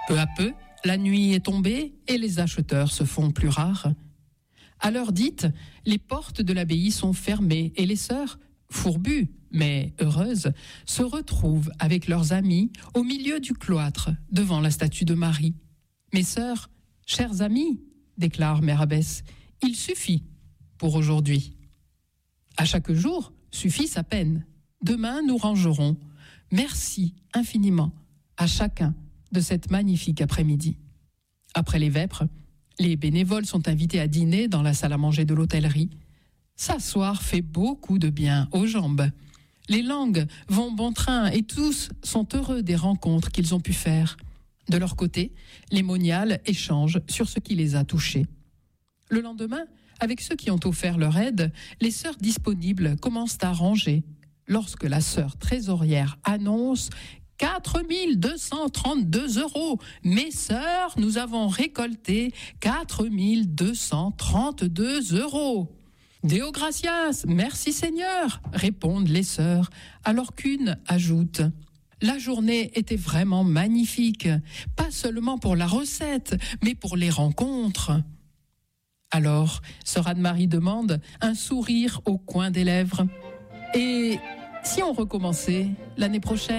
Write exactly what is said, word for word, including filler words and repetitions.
Peu à peu, la nuit est tombée et les acheteurs se font plus rares. À l'heure dite, les portes de l'abbaye sont fermées et les sœurs, fourbues mais heureuses, se retrouvent avec leurs amis au milieu du cloître devant la statue de Marie. « Mes sœurs, chers amis, déclare Mère Abbesse, il suffit pour aujourd'hui. À chaque jour suffit sa peine. Demain, nous rangerons. Merci infiniment à chacun de cette magnifique après-midi. » Après les vêpres, les bénévoles sont invités à dîner dans la salle à manger de l'hôtellerie. S'asseoir fait beaucoup de bien aux jambes. Les langues vont bon train et tous sont heureux des rencontres qu'ils ont pu faire. De leur côté, les moniales échangent sur ce qui les a touchés. Le lendemain, avec ceux qui ont offert leur aide, les sœurs disponibles commencent à ranger. Lorsque la sœur trésorière annonce quatre mille deux cent trente-deux euros. Mes sœurs, nous avons récolté quatre mille deux cent trente-deux euros. Deo gratias, merci Seigneur, répondent les sœurs, alors qu'une ajoute. La journée était vraiment magnifique, pas seulement pour la recette, mais pour les rencontres. Alors, sœur Anne-Marie demande, un sourire au coin des lèvres. Et si on recommençait l'année prochaine ?